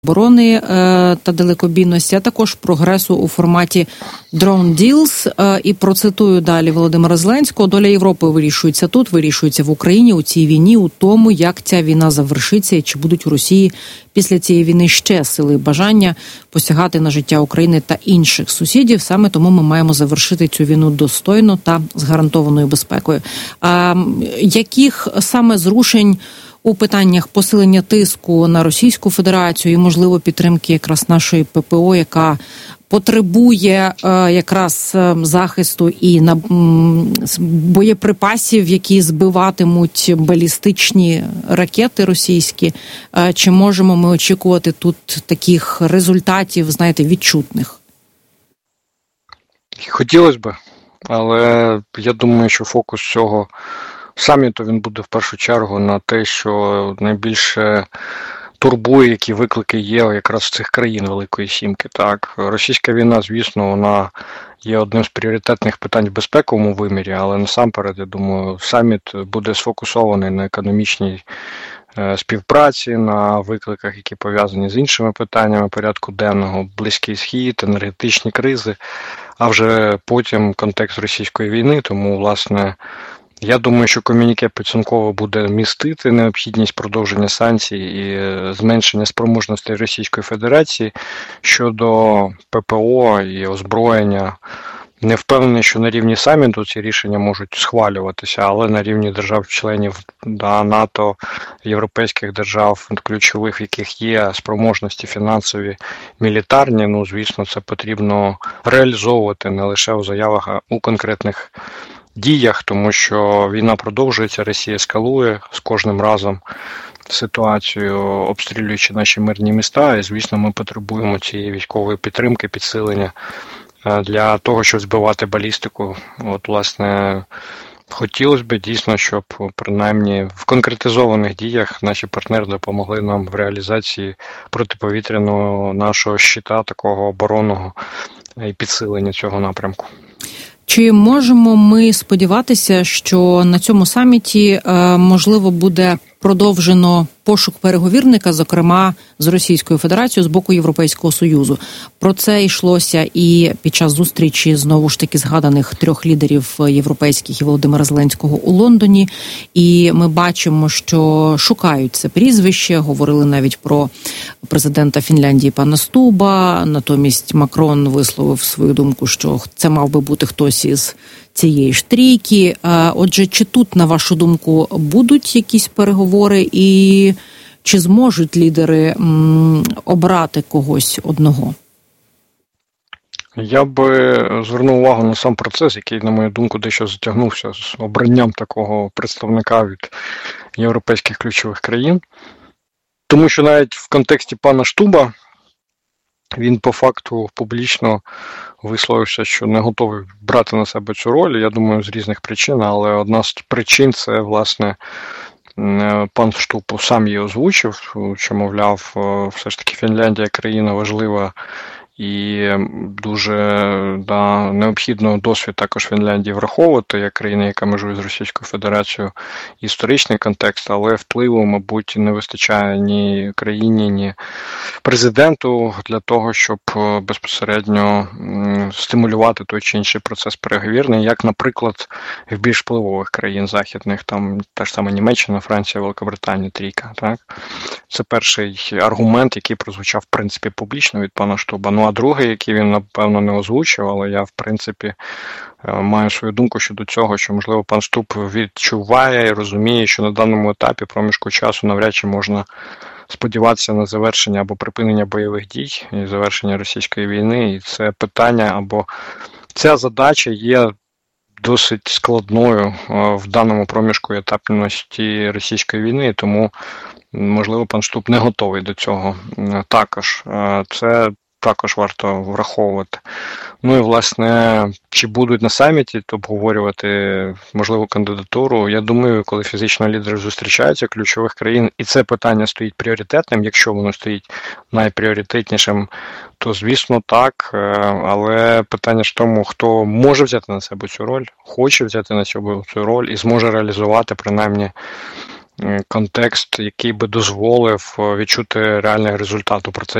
оборони та далекобійності, а також прогресу у форматі Drone Deals. І процитую далі Володимира Зеленського: доля Європи вирішується тут, вирішується в Україні, у цій війні, у тому, як ця війна завершиться і чи будуть у Росії після цієї війни ще сили і бажання посягати на життя України та інших сусідів. Саме тому ми маємо завершити цю війну достойно та з гарантованою безпекою. Яких саме зрушень у питаннях посилення тиску на Російську Федерацію і, можливо, підтримки якраз нашої ППО, яка потребує якраз захисту і на боєприпасів, які збиватимуть балістичні ракети російські. Чи можемо ми очікувати тут таких результатів, знаєте, відчутних? Хотілося б, але я думаю, що фокус цього саміту, він буде в першу чергу на те, що найбільше турбує, які виклики є якраз в цих країн Великої Сімки. Так, російська війна, звісно, вона є одним з пріоритетних питань в безпековому вимірі, але насамперед, я думаю, саміт буде сфокусований на економічній співпраці, на викликах, які пов'язані з іншими питаннями порядку денного, Близький Схід, енергетичні кризи, а вже потім контекст російської війни. Тому, власне, я думаю, що комюніке підсумково буде містити необхідність продовження санкцій і зменшення спроможностей Російської Федерації щодо ППО і озброєння. Не впевнений, що на рівні саміту ці рішення можуть схвалюватися, але на рівні держав-членів НАТО, європейських держав, ключових, в яких є спроможності фінансові, мілітарні, звісно, це потрібно реалізовувати не лише у заявах, а у конкретних діях, тому що війна продовжується, Росія ескалує з кожним разом ситуацію, обстрілюючи наші мирні міста, і, звісно, ми потребуємо цієї військової підтримки, підсилення для того, щоб збивати балістику. От, власне, хотілося б дійсно, щоб принаймні в конкретизованих діях наші партнери допомогли нам в реалізації протиповітряного нашого щита, такого оборонного, і підсилення цього напрямку. Чи можемо ми сподіватися, що на цьому саміті, можливо, буде продовжено пошук переговірника, зокрема з Російською Федерацією, з боку Європейського Союзу? Про це йшлося і під час зустрічі, знову ж таки, згаданих 3 лідерів європейських і Володимира Зеленського у Лондоні. І ми бачимо, що шукають це прізвище, говорили навіть про президента Фінляндії пана Стуба, натомість Макрон висловив свою думку, що це мав би бути хтось із цієї ж трійки. Отже, чи тут, на вашу думку, будуть якісь переговори і чи зможуть лідери обрати когось одного? Я би звернув увагу на сам процес, який, на мою думку, дещо затягнувся з обранням такого представника від європейських ключових країн. Тому що навіть в контексті пана Штуба він по факту публічно висловився, що не готовий брати на себе цю роль. Я думаю, з різних причин, але одна з причин – це, власне, пан Штуб сам її озвучив, що, мовляв, все ж таки Фінляндія країна важлива і дуже необхідно досвід також Фінляндії враховувати, як країна, яка межує з Російською Федерацією, історичний контекст, але впливу, мабуть, не вистачає ні країні, ні президенту для того, щоб безпосередньо стимулювати той чи інший процес переговірний, як, наприклад, в більш впливових країн західних, там та ж сама Німеччина, Франція, Великобританія, трійка. Так? Це перший аргумент, який прозвучав, в принципі, публічно від пана Штуба. А другий, який він, напевно, не озвучив, але я, в принципі, маю свою думку щодо цього, що, можливо, пан Штуб відчуває і розуміє, що на даному етапі проміжку часу навряд чи можна сподіватися на завершення або припинення бойових дій і завершення російської війни. І це питання або ця задача є досить складною в даному проміжку етапності російської війни, тому, можливо, пан Штуб не готовий до цього також. Це також варто враховувати. І, власне, чи будуть на саміті обговорювати можливу кандидатуру? Я думаю, коли фізично лідери зустрічаються ключових країн, і це питання стоїть пріоритетним, якщо воно стоїть найпріоритетнішим, то, звісно, так. Але питання ж в тому, хто може взяти на себе цю роль, хоче взяти на себе цю роль і зможе реалізувати, принаймні, контекст, який би дозволив відчути реальний результат у процесі